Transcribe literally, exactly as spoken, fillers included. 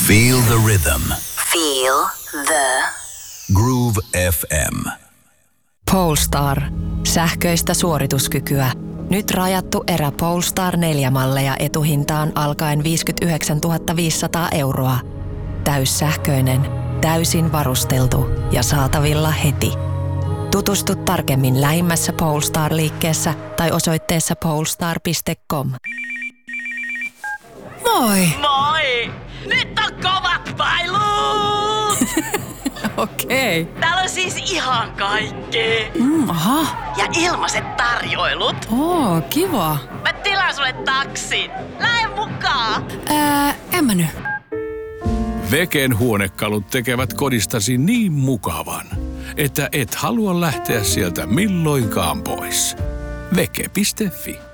Feel the rhythm. Feel the Groove F M. Polestar. Sähköistä suorituskykyä. Nyt rajattu erä Polestar neljä malleja etuhintaan alkaen viisikymmentäyhdeksäntuhatta viisisataa euroa. Täyssähköinen, täysin varusteltu ja saatavilla heti. Tutustu tarkemmin lähimmässä Polestar-liikkeessä tai osoitteessa polestar piste com. Moi! Moi! Nyt on kovat pailut! Okei. Okay. Täällä on siis ihan kaikki. Mm, aha. Ja ilmaiset tarjoilut. Oo, kiva. Mä tilaan sulle taksin. Lähde mukaan! Ää, en mä nyt. Veken huonekalut tekevät kodistasi niin mukavan, että et halua lähteä sieltä milloinkaan pois. Veke piste fi